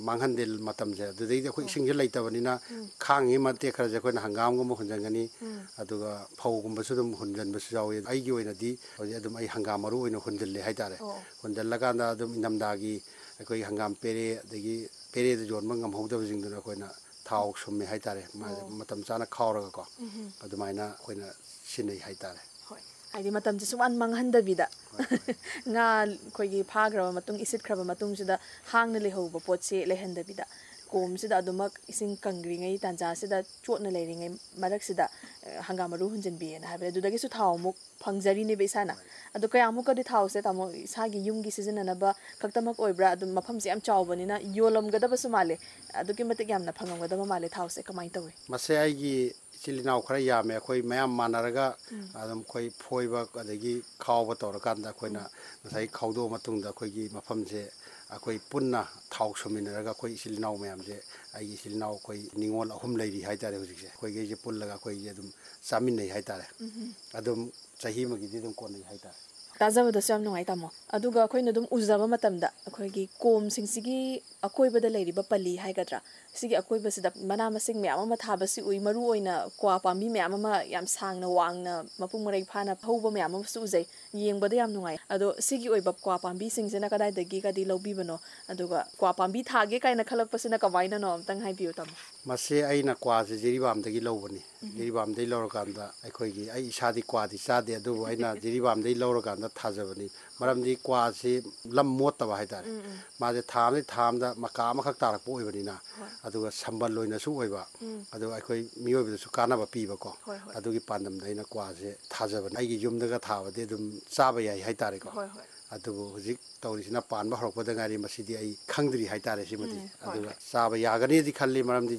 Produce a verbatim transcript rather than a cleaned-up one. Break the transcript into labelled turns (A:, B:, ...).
A: ꯃꯥꯡꯍꯟꯗꯦ ꯃꯇꯝꯁꯦ ꯑꯗꯨꯗꯩꯗꯤ ꯑꯩꯈꯣꯏ ꯏꯁꯤꯡꯁꯦ ꯂꯩꯇꯕꯅꯤꯅ ꯈꯥꯡꯉꯤ ꯃꯇꯦꯛ ꯈꯔꯁꯦ ꯑꯩꯈꯣꯏꯅ ꯍꯪꯒꯥꯝꯒꯨꯝꯕ ꯍꯨꯟꯖꯟꯒꯅꯤ ꯑꯗꯨꯒ ꯐꯧꯒꯨꯝꯕꯁꯨ ꯑꯗꯨꯝ ꯍꯨꯟꯖꯟꯕꯁꯨ ꯌꯥꯎꯏ ꯑꯩꯒꯤ ꯑꯣꯏꯅꯗꯤ ꯍꯧꯖꯤꯛ ꯑꯗꯨꯝ ꯑꯩ ꯍꯪꯒꯥꯝ ꯃꯔꯨ ꯑꯣꯏꯅ ꯍꯨꯟꯖꯤꯜꯂꯦ ꯍꯥꯏꯇꯥꯔꯦ ꯍꯨꯟꯖꯜꯂꯀꯥꯟꯗ ꯑꯗꯨꯝ ꯏꯪꯊꯝꯊꯥꯒꯤ ꯑꯩꯈꯣꯏ ꯍꯪꯒꯥꯝ ꯄꯦꯔꯦ ꯑꯗꯒꯤ ꯄꯦꯔꯦꯗ ꯌꯣꯟꯕ ꯉꯝꯍꯧꯗꯕꯁꯤꯡꯗꯨꯅ ꯑꯩꯈꯣꯏꯅ ꯊꯥꯎ ꯁꯨꯝꯃꯦ ꯍꯥꯏꯇꯥꯔꯦ ꯃꯇꯝ ꯆꯥꯅ ꯈꯥꯎꯔꯒꯀꯣ ꯑꯗꯨꯃꯥꯏꯅ ꯑꯩꯈꯣꯏꯅ ꯁꯤꯟꯅꯩ ꯍꯥꯏꯇꯥꯔꯦ
B: ꯍꯥꯏꯗꯤ ꯃꯇꯝꯁꯦ ꯁꯨꯡꯃꯥꯡ ꯃꯥꯡꯍꯟꯗꯕꯤꯗ ꯉꯥ ꯑꯩꯈꯣꯏꯒꯤ ꯐꯥꯈ꯭ꯔꯕ ꯃꯇꯨꯡ ꯏꯁꯤꯠꯈ꯭ꯔꯕ ꯃꯇꯨꯡꯁꯤꯗ ꯍꯥꯡꯅ ꯂꯩꯍꯧꯕ ꯄꯣꯠꯁꯦ ꯂꯩꯍꯟꯗꯕꯤꯗ ꯀꯣꯝꯁꯤꯗ ꯑꯗꯨꯃꯛ ꯏꯁꯤꯡ ꯀꯪꯒ꯭ꯔꯤꯉꯩ ꯇꯥꯟꯖꯥꯁꯤꯗ ꯆꯣꯠꯅ ꯂꯩꯔꯤꯉꯩ ꯃꯔꯛꯁꯤꯗ ꯍꯪꯒꯥꯝ ꯃꯔꯨ ꯍꯨꯟꯖꯤꯟꯕꯤꯑꯅ ꯍꯥꯏꯕꯗꯤ ꯑꯗꯨꯗꯒꯤꯁꯨ ꯊꯥꯎ ꯑꯃꯨꯛ ꯐꯪꯖꯔꯤꯅꯦꯕ ꯏꯁꯥꯅ ꯑꯗꯣ ꯀꯌꯥꯃꯨꯛꯀꯗꯤ ꯊꯥꯎꯁꯦ ꯇꯥꯃꯣ ꯏꯁꯥꯒꯤ ꯌꯨꯝꯒꯤ ꯁꯤꯖꯤꯟꯅꯅꯕ ꯈꯛꯇꯃꯛ ꯑꯣꯏꯕ꯭ꯔꯥ ꯑꯗꯨꯝ ꯃꯐꯝꯁꯦ ꯌꯥꯝ ꯆꯥꯎꯕꯅꯤꯅ ꯌꯣꯜꯂꯝꯒꯗꯕꯁꯨ ꯃꯥꯜꯂꯦ ꯑꯗꯨꯛꯀꯤ ꯃꯇꯤꯛ ꯌꯥꯝꯅ ꯐꯪꯉꯝꯒꯗꯕ ꯃꯥꯜꯂꯦ ꯊꯥꯎꯁꯦ ꯀꯃꯥꯏꯅ ꯇꯧꯏ
A: ꯃꯁꯦ ꯑꯩꯒꯤ ꯏꯆꯤꯜ ꯏꯅꯥꯎ ꯈꯔ ꯌꯥꯝꯃꯦ ꯑꯩꯈꯣꯏ ꯃꯌꯥꯝ ꯃꯥꯟꯅꯔꯒ ꯑꯗꯨꯝ ꯑꯩꯈꯣꯏ ꯐꯣꯏꯕ ꯑꯗꯒꯤ ꯈꯥꯎꯕ ꯇꯧꯔꯀꯥꯟꯗ ꯑꯩꯈꯣꯏꯅ ꯉꯁꯥꯏ ꯈꯥꯎꯗꯣꯛꯑ ꯃꯇꯨꯡꯗ ꯑꯩꯈꯣꯏꯒꯤ ꯃꯐꯝꯁꯦ ꯑꯩꯈꯣꯏ ꯄꯨꯟꯅ ꯊꯥꯎ ꯁꯨꯝꯃꯤꯟꯅꯔꯒ ꯑꯩꯈꯣꯏ ꯏꯆꯤꯜ ꯏꯅꯥꯎ ꯃꯌꯥꯝꯁꯦ ꯑꯩꯒꯤ ꯏꯆꯤꯜ ꯏꯅꯥꯎ ꯑꯩꯈꯣꯏ ꯅꯤꯉꯣꯜ ꯑꯍꯨꯝ ꯂꯩꯔꯤ ꯍꯥꯏꯇꯥꯔꯦ ꯍꯧꯖꯤꯛꯁꯦ ꯑꯩꯈꯣꯏꯒꯩꯁꯦ ꯄꯨꯜꯂꯒ ꯑꯩꯈꯣꯏꯁꯦ ꯑꯗꯨꯝ ꯆꯥꯃꯤꯟꯅꯩ ꯍꯥꯏꯇꯥꯔꯦ ꯑꯗꯨꯝ ꯆꯍꯤ ꯑꯃꯒꯤꯗꯤ ꯑꯗꯨꯝ ꯀꯣꯟꯅꯩ ꯍꯥꯏꯇꯥꯔꯦ
B: ꯇꯥꯖꯕꯗꯁꯨ ꯌꯥꯝ ꯅꯨꯡꯉꯥꯏ ꯇꯥꯃꯣ ꯑꯗꯨꯒ ꯑꯩꯈꯣꯏꯅ ꯑꯗꯨꯝ ꯎꯖꯕ ꯃꯇꯝꯗ ꯑꯩꯈꯣꯏꯒꯤ ꯀꯣꯝꯁꯤꯡꯁꯤꯒꯤ ꯑꯀꯣꯏꯕꯗ ꯂꯩꯔꯤꯕ ꯄꯜꯂꯤ ꯍꯥꯏꯒꯗ꯭ꯔꯥ ꯁꯤꯒꯤ ꯑꯀꯣꯏꯕꯁꯤꯗ ꯃꯅꯥ ꯃꯁꯤꯡ ꯃꯌꯥꯝ ꯑꯃ ꯊꯥꯕꯁꯤ ꯎꯏ ꯃꯔꯨ ꯑꯣꯏꯅ ꯀ꯭ꯋꯥ ꯄꯥꯝꯕꯤ ꯃꯌꯥꯝ ꯑꯃ ꯌꯥꯝ ꯁꯥꯡꯅ ꯋꯥꯡꯅ ꯃꯄꯨꯡ ꯃꯔꯩ ꯐꯥꯅ ꯍꯧꯕ ꯃꯌꯥꯝ ꯑꯃꯁꯨ ꯎꯖꯩ ꯌꯦꯡꯕꯗ ꯌꯥꯝ ꯅꯨꯡꯉꯥꯏ ꯑꯗꯣ ꯁꯤꯒꯤ ꯑꯣꯏꯕ ꯀ꯭ꯋꯥ ꯄꯥꯝꯕꯤꯁꯤꯡꯁꯤꯅ ꯀꯗꯥꯏꯗꯒꯤꯒꯗꯤ ꯂꯧꯕꯤꯕꯅꯣ ꯑꯗꯨꯒ ꯀ꯭ꯋꯥ ꯄꯥꯝꯕꯤ ꯊꯥꯒꯦ ꯀꯥꯏꯅ ꯈꯜꯂꯛꯄꯁꯤꯅ ꯀꯃꯥꯏꯅꯅꯣ ꯑꯝꯇꯪ ꯍꯥꯏꯕꯤꯌꯨ ꯇꯥꯃꯣ
A: ꯃꯁꯤ ꯑꯩꯅ ꯀ꯭ꯋꯥꯁꯦ ꯖꯤꯔꯤꯕꯥꯝꯗꯒꯤ ꯂꯧꯕꯅꯤ ꯖꯤꯔꯤꯕꯥꯝꯗꯒꯤ ꯂꯧꯔꯀꯥꯟꯗ ꯑꯩꯈꯣꯏꯒꯤ ꯑꯩ ꯏꯁꯥꯗꯤ ꯀ꯭ꯋꯥꯗꯤ ꯆꯥꯗꯦ ꯑꯗꯨꯕꯨ ꯑꯩꯅ ꯖꯤꯔꯤꯕꯥꯝꯗꯒꯤ ꯂꯧꯔꯀꯥꯟꯗ ꯊꯥꯖꯕꯅꯤ ꯃꯔꯝꯗꯤ ꯀ꯭ꯋꯥꯁꯤ ꯂꯝ ꯃꯣꯠꯇꯕ ꯍꯥꯏꯇꯥꯔꯦ ꯃꯥꯁꯦ ꯊꯥ ꯑꯃꯗꯤ ꯊꯥ ꯑꯃꯗ ꯃꯀꯥ ꯑꯃꯈꯛ ꯇꯥꯔꯛꯄ ꯑꯣꯏꯕꯅꯤꯅ ꯑꯗꯨꯒ ꯁꯝꯕꯜ ꯑꯣꯏꯅꯁꯨ ꯑꯣꯏꯕ ꯑꯗꯨꯒ ꯑꯩꯈꯣꯏ ꯃꯤꯑꯣꯏꯕꯗꯁꯨ ꯀꯥꯟꯅꯕ ꯄꯤꯕꯀꯣ ꯑꯗꯨꯒꯤ ꯄꯥꯟꯗꯝꯗ ꯑꯩꯅ ꯀ꯭ꯋꯥꯁꯦ ꯊꯥꯖꯕꯅꯤ ꯑꯩꯒꯤ ꯌꯨꯝꯗꯒ ꯊꯥꯕꯗꯤ ꯑꯗꯨꯝ ꯆꯥꯕ ꯌꯥꯏ ꯍꯥꯏꯇꯥꯔꯦꯀꯣ ꯑꯗꯨꯕꯨ ꯍꯧꯖꯤꯛ ꯇꯧꯔꯤꯁꯤꯅ ꯄꯥꯟꯕ ꯍꯧꯔꯛꯄꯗ ꯉꯥꯏꯔꯤ ꯃꯁꯤꯗꯤ ꯑꯩ ꯈꯪꯗ꯭ꯔꯤ ꯍꯥꯏꯇꯥꯔꯦ ꯁꯤꯃꯗꯤ ꯑꯗꯨꯒ ꯆꯥꯕ ꯌꯥꯒꯅꯤꯗꯤ ꯈꯜꯂꯤ ꯃꯔꯝꯗꯤ